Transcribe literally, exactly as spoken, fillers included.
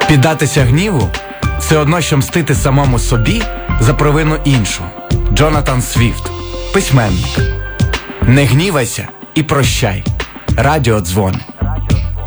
Піддатися гніву – це одно, що мстити самому собі за провину іншого. Джонатан Свіфт, письменник. Не гнівайся і прощай. Радіодзвони.